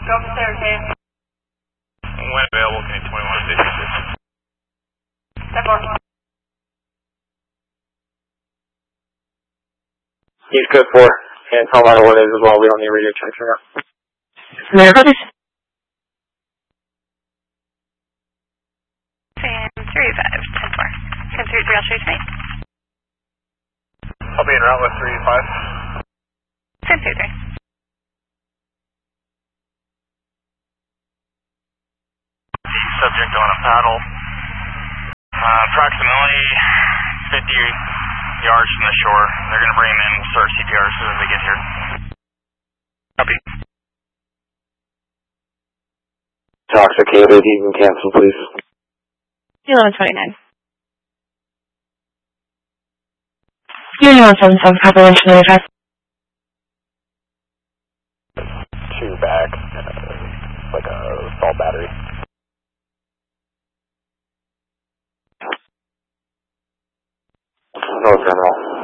Go upstairs, Dave. When available, can you 21 digits? Step 4. He's code 4, and tell me what it is as well. We don't need radio checks right now. Fan 35, 10-4. Can 33 all straight to me? I'll be en route with 385. Fan 33. Subject on a paddle. Approximately 50 yards from the shore. They're going to bring him in and start CPR as soon as they get here. Copy. Intoxicated, you can cancel, please. 1129. Union 177, population 95. 2 back, like a assault battery. North Terminal.